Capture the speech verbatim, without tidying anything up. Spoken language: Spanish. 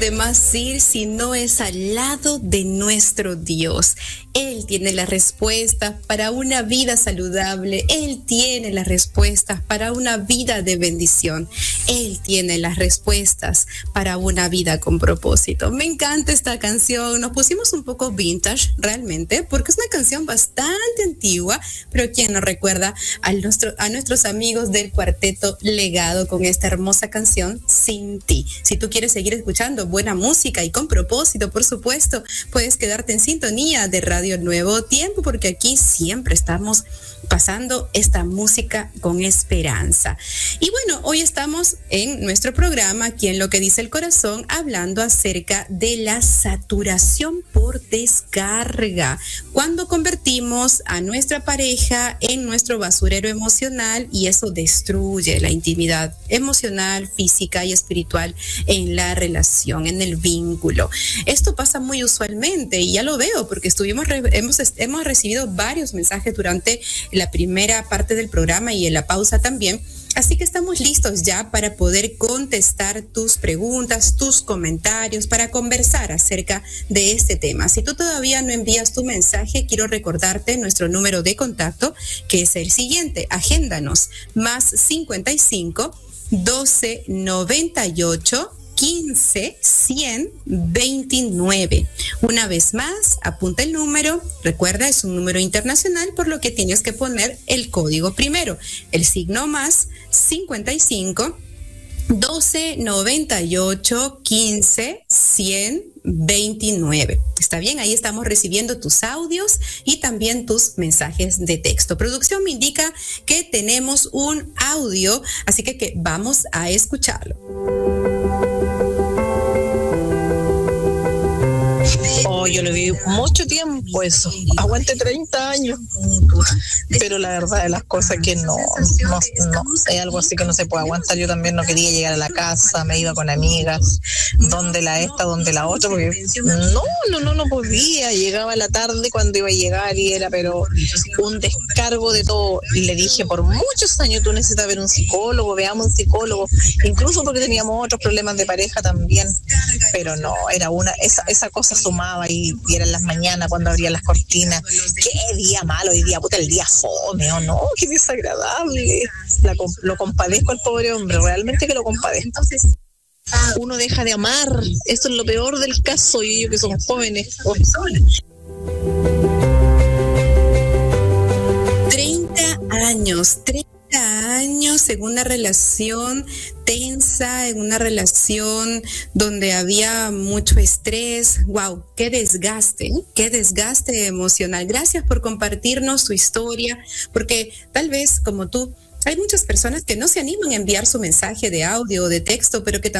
dónde más ir si no es al lado de nuestro Dios? Él tiene las respuestas para una vida saludable. Él tiene las respuestas para una vida de bendición. Él tiene las respuestas para una vida con propósito. Me encanta esta canción. Nos pusimos un poco vintage realmente porque es una canción bastante antigua, pero quien nos recuerda a, nuestro, a nuestros amigos del Cuarteto Legado con esta hermosa canción Sin Ti. Si tú quieres seguir escuchando buena música y con propósito, por supuesto, puedes quedarte en sintonía de Radio Nuevo Tiempo, porque aquí siempre estamos pasando esta música con esperanza. Y bueno, hoy estamos en nuestro programa, aquí en Lo que dice el corazón, hablando acerca de la saturación por descarga. Cuando convertimos a nuestra pareja en nuestro basurero emocional, y eso destruye la intimidad emocional, física y espiritual en la relación, en el vínculo. Esto pasa muy usualmente y ya lo veo porque estuvimos hemos, hemos recibido varios mensajes durante la primera parte del programa y en la pausa también. Así que estamos listos ya para poder contestar tus preguntas, tus comentarios, para conversar acerca de este tema. Si tú todavía no envías tu mensaje, quiero recordarte nuestro número de contacto, que es el siguiente. Agéndanos, más cincuenta y cinco, doce, noventa y ocho, quince, cien, veintinueve. Una vez más, apunta el número. Recuerda, es un número internacional, por lo que tienes que poner el código primero. El signo más cincuenta y cinco, doce, noventa y ocho, quince, cien, veintinueve. Está bien, ahí estamos recibiendo tus audios y también tus mensajes de texto. Producción me indica que tenemos un audio, así que, que vamos a escucharlo. Oh, yo lo vi mucho tiempo eso, aguante treinta años, pero la verdad de las cosas que no, no, no, es algo así que no se puede aguantar. Yo también no quería llegar a la casa, me iba con amigas, donde la esta, donde la otra, porque no, no, no, no podía. Llegaba a la tarde cuando iba a llegar y era pero un descargo de todo. Y le dije, por muchos años tú necesitas ver un psicólogo, veamos un psicólogo, incluso porque teníamos otros problemas de pareja también, pero no, era una, esa, esa cosa sumaba y, y eran las mañanas cuando abrían las cortinas. Qué día malo hoy día, puta, el día fome, ¿o no? Qué desagradable. La, lo compadezco al pobre hombre, realmente que lo compadezco. Uno deja de amar, eso es lo peor del caso, y ellos que son jóvenes. Oh. treinta años, treinta años en una relación tensa, en una relación donde había mucho estrés. Wow, qué desgaste, ¿eh? Qué desgaste emocional. Gracias por compartirnos tu historia, porque tal vez como tú, hay muchas personas que no se animan a enviar su mensaje de audio o de texto, pero que también